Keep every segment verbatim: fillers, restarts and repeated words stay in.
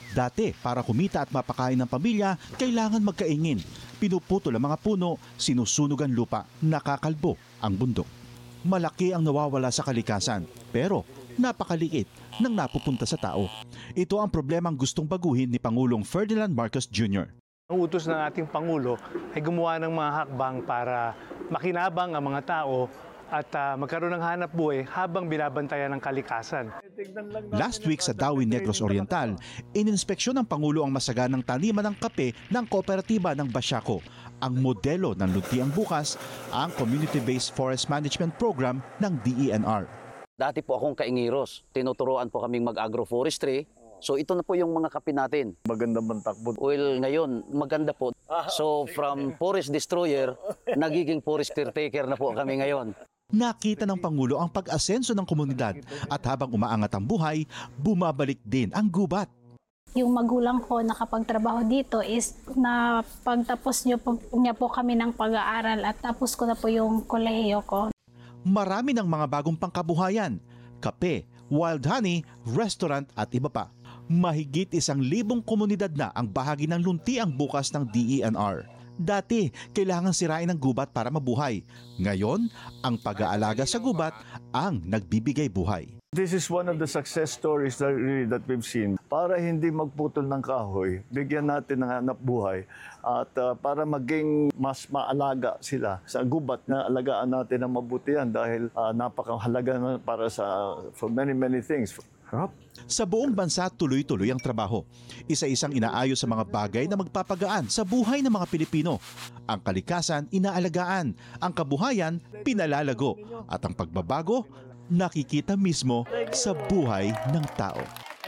Dati, para kumita at mapakain ng pamilya, kailangan magkaingin. Pinuputol ang mga puno, sinusunog ang lupa, nakakalbo ang bundok. Malaki ang nawawala sa kalikasan, pero napakaliit nang napupunta sa tao. Ito ang problemang gustong baguhin ni Pangulong Ferdinand Marcos Junior Ang utos ng ating Pangulo ay gumawa ng mga hakbang para makinabang ang mga tao at uh, magkaroon ng hanap buhay habang binabantayan ng kalikasan. Last week sa Dawi Negros Oriental, ininspeksyon ng Pangulo ang masaganang taniman ng kape ng kooperatiba ng Basiaco. Ang modelo ng Luntiang Bukas, ang Community-Based Forest Management Program ng D E N R. Dati po akong kaingiros, tinuturoan po kaming mag-agroforestry. So ito na po yung mga kape natin. Maganda man takbo. Well, ngayon, maganda po. So from forest destroyer, nagiging forest caretaker na po kami ngayon. Nakita ng Pangulo ang pag-asenso ng komunidad at habang umaangat ang buhay, bumabalik din ang gubat. Yung magulang ko nakapagtrabaho dito is na pagtapos niyo po, niya po kami ng pag-aaral at tapos ko na po yung kolehiyo ko. Marami ng mga bagong pangkabuhayan, kape, wild honey, restaurant at iba pa. Mahigit isang libong komunidad na ang bahagi ng Luntiang Bukas ng D E N R. Dati, kailangan sirain ang gubat para mabuhay. Ngayon, ang pag-aalaga sa gubat ang nagbibigay buhay. This is one of the success stories that, really, that we've seen. Para hindi magputol ng kahoy, bigyan natin ng hanap buhay at uh, para maging mas maalaga sila sa gubat na alagaan natin ng mabuti yan dahil uh, napakahalaga na para sa for many many things. Huh? Sa buong bansa, tuloy-tuloy ang trabaho. Isa-isang inaayos sa mga bagay na magpapagaan sa buhay ng mga Pilipino. Ang kalikasan, inaalagaan. Ang kabuhayan, pinalalago. At ang pagbabago, nakikita mismo sa buhay ng tao.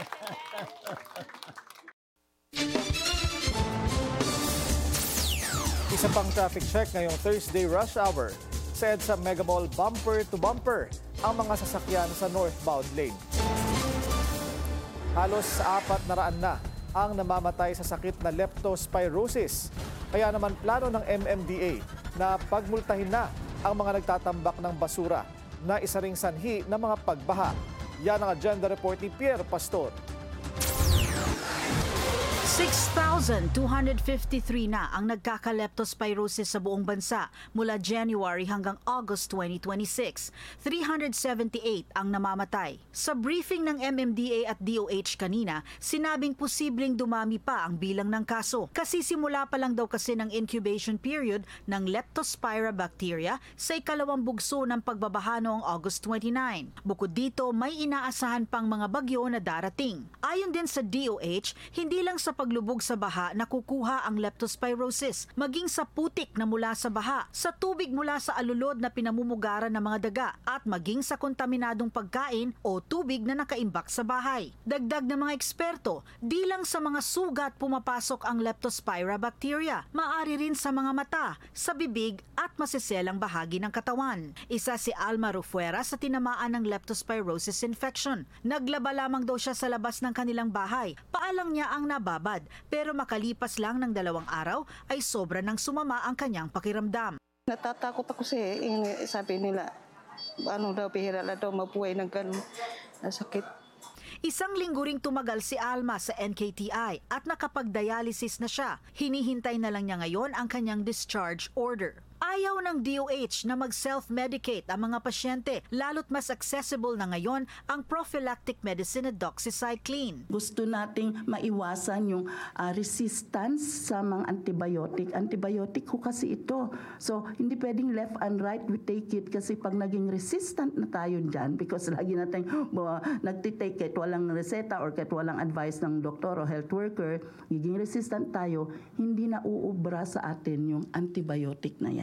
Isa pang traffic check ngayong Thursday rush hour. Sa EDSA Mega Mall, bumper to bumper ang mga sasakyan sa northbound lane. Halos apat na raan na ang namamatay sa sakit na leptospirosis. Kaya naman plano ng M M D A na pagmultahin na ang mga nagtatambak ng basura na isa ring sanhi ng mga pagbaha. Yan ang agenda report ni Pierre Pastor. six thousand two hundred fifty-three na ang nagkaka-leptospirosis sa buong bansa mula January hanggang August twenty twenty-six. three hundred seventy-eight ang namamatay. Sa briefing ng M M D A at D O H kanina, sinabing posibleng dumami pa ang bilang ng kaso. Kasi simula pa lang daw kasi ng incubation period ng Leptospira bacteria sa ikalawang bugso ng pagbabaha noong August twenty-nine. Bukod dito, may inaasahan pang mga bagyo na darating. Ayon din sa D O H, hindi lang sa paglubog sa baha nakukuha ang leptospirosis, maging sa putik na mula sa baha, sa tubig mula sa alulod na pinamumugaran ng mga daga, at maging sa kontaminadong pagkain o tubig na nakaimbak sa bahay. Dagdag ng mga eksperto, di lang sa mga sugat pumapasok ang Leptospira bacteria, maaari rin sa mga mata, sa bibig at masiselang bahagi ng katawan. Isa si Alma Rufuera sa tinamaan ng leptospirosis infection. Naglaba lamang daw siya sa labas ng kanilang bahay. Paalang niya ang nababa, pero makalipas lang ng dalawang araw ay sobra nang sumama ang kanyang pakiramdam. Natatakot ako kasi sabi nila, ano daw, pihira na daw mabuhay ng ganun na sakit. Isang linggo ring tumagal si Alma sa N K T I at nakapag-dialysis na siya. Hinihintay na lang niya ngayon ang kanyang discharge order. Ayaw ng D O H na mag-self-medicate ang mga pasyente, lalo't mas accessible na ngayon ang prophylactic medicine na doxycycline. Gusto nating maiwasan yung uh, resistance sa mga antibiotic. Antibiotic ko kasi ito. So, hindi pwedeng left and right we take it kasi pag naging resistant na tayo dyan, because lagi natin uh, nagtitake it, walang reseta or kahit walang advice ng doktor o health worker, naging resistant tayo, hindi na uubra sa atin yung antibiotic na yan.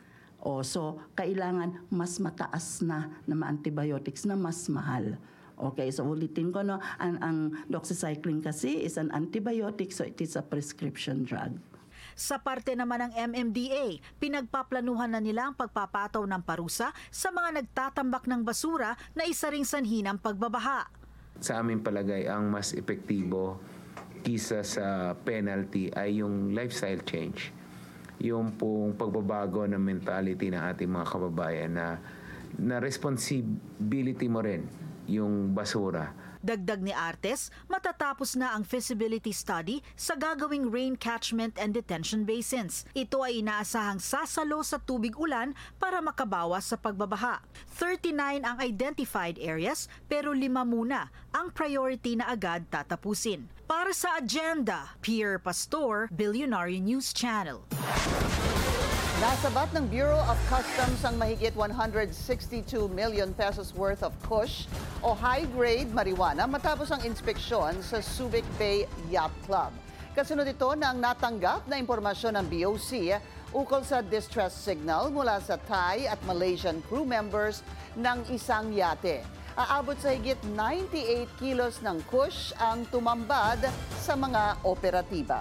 O, so, kailangan mas mataas na na antibiotics na mas mahal. Okay, so ulitin ko, no, ang, ang doxycycline kasi is an antibiotic, so it is a prescription drug. Sa parte naman ng M M D A, pinagpaplanuhan na nila ang pagpapataw ng parusa sa mga nagtatambak ng basura na isa ring sanhi ng pagbabaha. Sa aming palagay, ang mas epektibo kisa sa penalty ay yung lifestyle change. Yung pong pagbabago ng mentality ng ating mga kababayan na, na responsibility mo rin yung basura Dagdag ni Artes, matatapos na ang feasibility study sa gagawing rain catchment and detention basins. Ito ay inaasahang sasalo sa tubig ulan para makabawas sa pagbabaha. thirty-nine ang identified areas pero lima muna ang priority na agad tatapusin. Para sa Agenda, Pierre Pastor, Billionaire News Channel. Nasabat ng Bureau of Customs ang mahigit one hundred sixty-two million pesos worth of kush o high-grade marijuana matapos ang inspeksyon sa Subic Bay Yacht Club. Kasunod ito ng natanggap na impormasyon ng B O C ukol sa distress signal mula sa Thai at Malaysian crew members ng isang yate. Aabot sa higit ninety-eight kilos ng kush ang tumambad sa mga operatiba.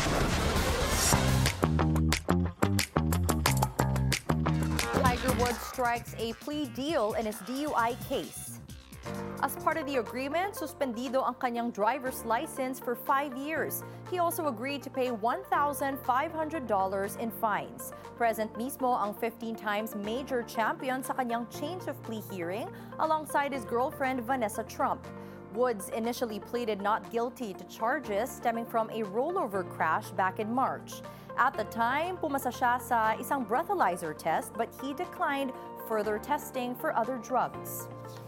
Tiger Woods strikes a plea deal in his D U I case. As part of the agreement, suspendido ang kanyang driver's license for five years. He also agreed to pay one thousand five hundred dollars in fines. Present mismo ang fifteen times major champion sa kanyang change of plea hearing alongside his girlfriend Vanessa Trump. Woods initially pleaded not guilty to charges stemming from a rollover crash back in March. At the time, pumasa siya sa isang breathalyzer test but he declined further testing for other drugs.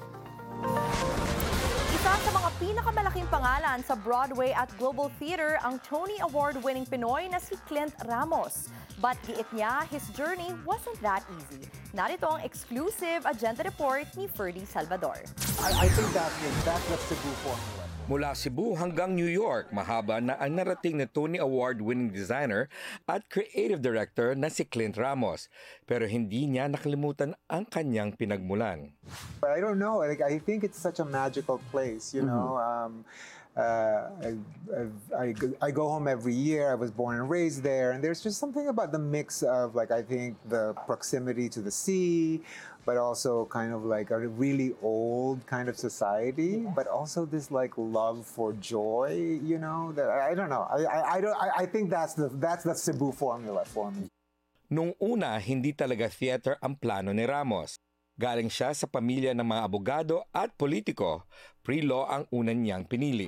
Isa sa mga pinakamalaking pangalan sa Broadway at Global Theater ang Tony Award-winning Pinoy na si Clint Ramos. But giit niya, his journey wasn't that easy. Narito ang exclusive agenda report ni Ferdy Salvador. I, I think that, that's the Cebu formula. Mula Cebu hanggang New York, mahaba na ang narating ni Tony Award-winning designer at creative director na si Clint Ramos. Pero hindi niya nakalimutan ang kanyang pinagmulan. I don't know. Like, I think it's such a magical place, you know. Mm-hmm. um, uh, I, I, I go home every year. I was born and raised there. And there's just something about the mix of, like, I think the proximity to the sea, but also kind of like a really old kind of society, but also this like love for joy, you know, that I, I don't know. I, I, I don't I, I think that's the that's the Cebu formula for me. Nung una, hindi talaga theater ang plano ni Ramos. Galing siya sa pamilya ng mga abogado at politiko. Pre-law ang unan niyang pinili.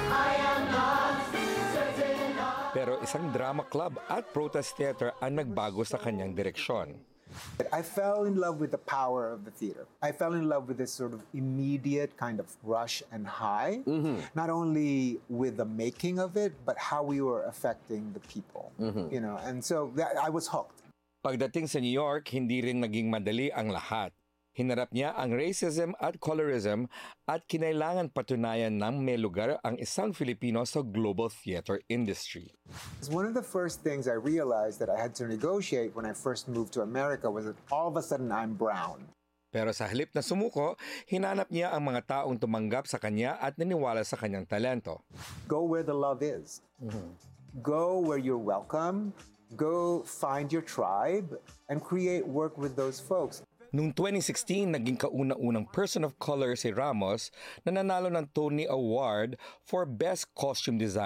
Pero isang drama club at protest theater ang nagbago sa kanyang direksyon. I fell in love with the power of the theater. I fell in love with this sort of immediate kind of rush and high, mm-hmm. not only with the making of it, but how we were affecting the people. Mm-hmm. You know, and so that, I was hooked. Pagdating sa New York, hindi rin naging madali ang lahat. Hinarap niya ang racism at colorism at kinailangan patunayan ng may lugar ang isang Filipino sa global theater industry. One of the first things I realized that I had to negotiate when I first moved to America was that all of a sudden I'm brown. Pero sa halip na sumuko, hinanap niya ang mga taong tumanggap sa kanya at naniwala sa kanyang talento. Go where the love is. Mm-hmm. Go where you're welcome. Go find your tribe and create work with those folks. Noong twenty sixteen, naging kauna-unang person of color si Ramos na nanalo ng Tony Award for Best Costume Design.